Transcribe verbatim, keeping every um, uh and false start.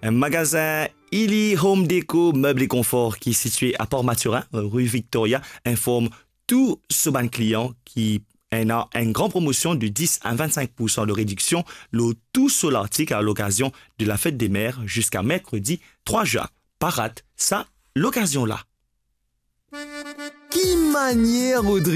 Un magasin Illy Home Déco Meubles et Confort qui est situé à Port-Mathurin, rue Victoria, informe tous ses ban clients qui a une grande promotion de dix à vingt-cinq pour cent de réduction, le tout sur l'article à l'occasion de la fête des mères jusqu'à mercredi trois juin. Pas rate, ça, l'occasion là. Qui manière, Audrey!